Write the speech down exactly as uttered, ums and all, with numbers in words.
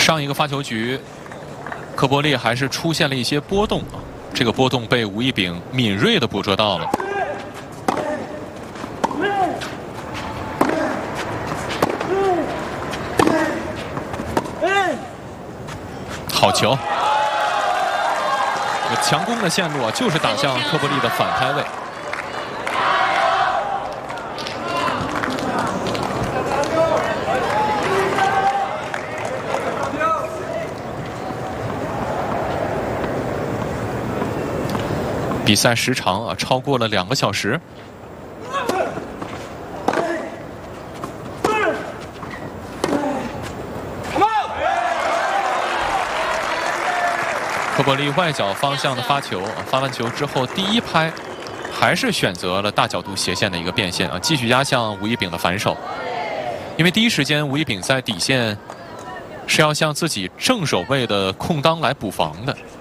上一个发球局，科波利还是出现了一些波动啊，这个波动被吴一丙敏锐地捕捉到了。好球！这个强攻的线路啊，就是打向科波利的反拍位。 比赛时长啊超过了两个小时。科波利外角方向的发球，发完球之后第一拍还是选择了大角度斜线的一个变线啊，继续压向吴一丙的反手。因为第一时间吴一丙在底线是要向自己正手位的空当来补防的。